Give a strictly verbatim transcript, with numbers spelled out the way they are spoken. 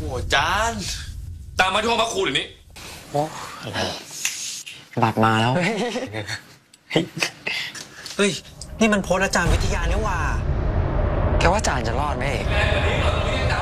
จานตามมาที่ห้องพักครูเดี๋ยวนี้โอ้อะไรบัตรมาแล้วเฮ้ยเฮ้ยนี่มันโพสต์อาจารย์วิทยาเนี่ยว่าแกว่าอาจารย์จะรอดไหมเอก